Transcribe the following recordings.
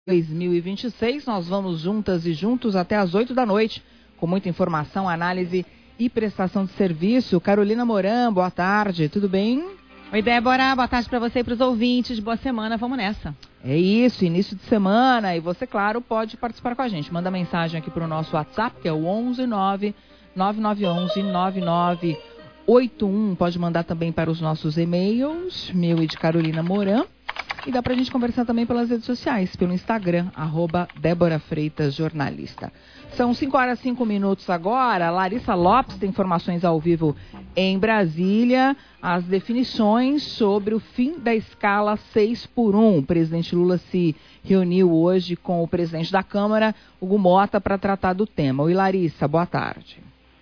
2026, nós vamos juntas e juntos até às 8 da noite, com muita informação, análise e prestação de serviço. Carolina Moran, boa tarde, tudo bem? Oi, Débora, boa tarde para você e para os ouvintes, boa semana, vamos nessa. É isso, início de semana, e você, claro, pode participar com a gente. Manda mensagem aqui para o nosso WhatsApp, que é o 11999119981. Pode mandar também para os nossos e-mails, meu e de Carolina Moran. E dá pra gente conversar também pelas redes sociais, pelo Instagram, @Débora Freitas Jornalista. São 5h05 agora. Larissa Lopes tem informações ao vivo em Brasília. As definições sobre o fim da escala 6x1. O presidente Lula se reuniu hoje com o presidente da Câmara, Hugo Motta, para tratar do tema. Oi, Larissa, boa tarde.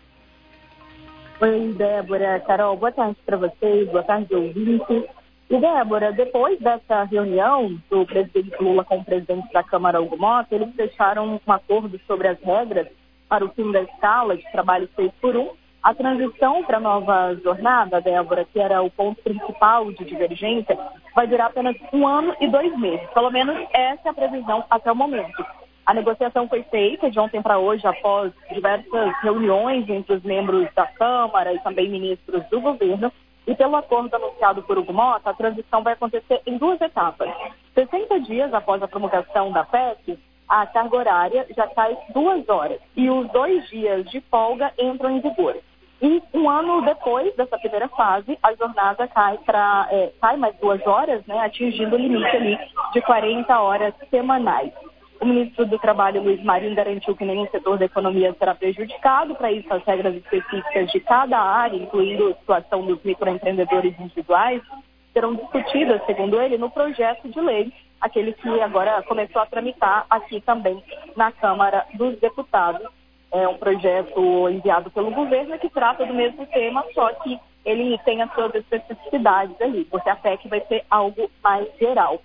Oi, Débora, Carol, boa tarde para vocês, boa tarde, ouvintes. E, Débora, depois dessa reunião do presidente Lula com o presidente da Câmara, Hugo Motta, eles fecharam um acordo sobre as regras para o fim da escala de trabalho 6x1. A transição para a nova jornada, Débora, que era o ponto principal de divergência, vai durar apenas 1 ano e 2 meses. Pelo menos essa é a previsão até o momento. A negociação foi feita de ontem para hoje, após diversas reuniões entre os membros da Câmara e também ministros do governo. E pelo acordo anunciado por Hugo Motta, a transição vai acontecer em 2 etapas. 60 dias após a promulgação da PEC, a carga horária já cai 2 horas e os 2 dias de folga entram em vigor. E 1 ano depois dessa primeira fase, a jornada cai mais 2 horas, né, atingindo o limite ali de 40 horas semanais. O ministro do Trabalho, Luiz Marinho, garantiu que nenhum setor da economia será prejudicado. Para isso, as regras específicas de cada área, incluindo a situação dos microempreendedores individuais, serão discutidas, segundo ele, no projeto de lei, aquele que agora começou a tramitar aqui também na Câmara dos Deputados. É um projeto enviado pelo governo que trata do mesmo tema, só que ele tem as suas especificidades ali, porque a PEC vai ser algo mais geral.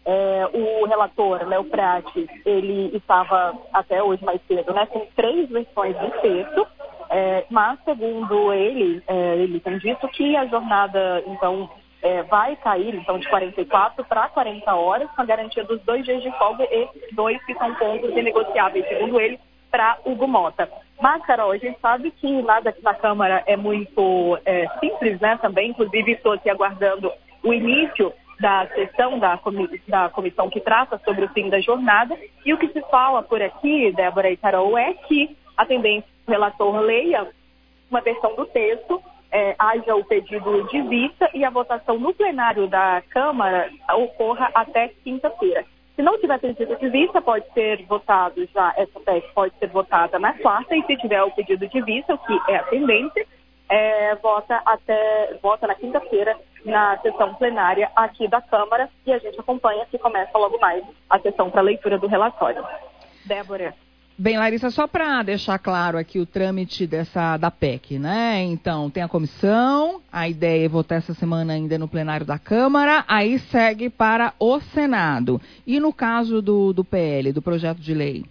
O relator, Léo Prates, ele estava até hoje mais cedo, né, com 3 versões do texto, mas segundo ele, ele tem dito que a jornada, então, vai cair então, de 44 para 40 horas, com a garantia dos 2 dias de folga e 2 que são pontos inegociáveis, segundo ele, para Hugo Motta. Mas, Carol, a gente sabe que nada aqui na Câmara é muito simples, né, também, inclusive estou aqui aguardando o início da sessão da comissão que trata sobre o fim da jornada. E o que se fala por aqui, Débora e Carol, é que a tendência do relator leia uma versão do texto, haja o pedido de vista e a votação no plenário da Câmara ocorra até quinta-feira. Se não tiver pedido de vista, pode ser votado já, essa PEC pode ser votada na quarta, e se tiver o pedido de vista, o que é a tendência, vota na quinta-feira na sessão plenária aqui da Câmara, e a gente acompanha que começa logo mais a sessão para leitura do relatório. Débora. Bem, Larissa, só para deixar claro aqui o trâmite da PEC, né? Então, tem a comissão, a ideia é votar essa semana ainda no plenário da Câmara, aí segue para o Senado. E no caso do PL, do projeto de lei?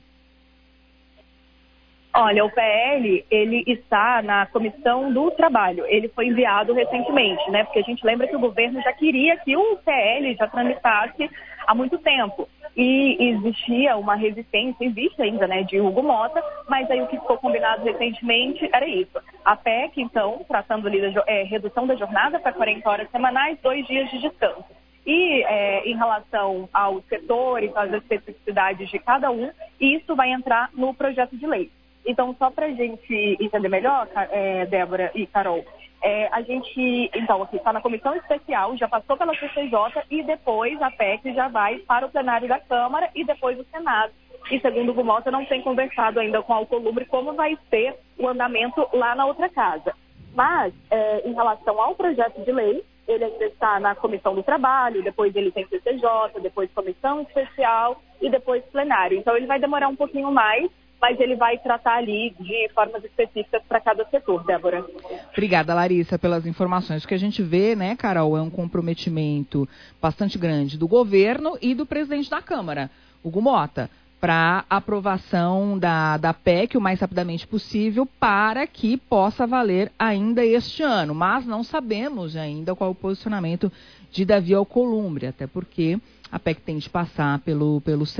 Olha, o PL, ele está na Comissão do Trabalho. Ele foi enviado recentemente, né? Porque a gente lembra que o governo já queria que o PL já tramitasse há muito tempo. E existia uma resistência, existe ainda, né, de Hugo Motta, mas aí o que ficou combinado recentemente era isso. A PEC, então, tratando ali da redução da jornada para 40 horas semanais, 2 dias de descanso. E em relação aos setores, às especificidades de cada um, isso vai entrar no projeto de lei. Então, só para a gente entender melhor, Débora e Carol, a gente, então, aqui está na comissão especial, já passou pela CCJ e depois a PEC já vai para o plenário da Câmara e depois o Senado. E segundo o Motta, não tem conversado ainda com a Alcolumbre como vai ser o andamento lá na outra casa. Mas, em relação ao projeto de lei, ele ainda está na Comissão do Trabalho, depois ele tem CCJ, depois Comissão Especial e depois plenário. Então, ele vai demorar um pouquinho mais, mas ele vai tratar ali de formas específicas para cada setor, Débora. Obrigada, Larissa, pelas informações. O que a gente vê, né, Carol, é um comprometimento bastante grande do governo e do presidente da Câmara, Hugo Motta, para aprovação da PEC o mais rapidamente possível para que possa valer ainda este ano. Mas não sabemos ainda qual é o posicionamento de Davi Alcolumbre, até porque a PEC tem de passar pelo Senado.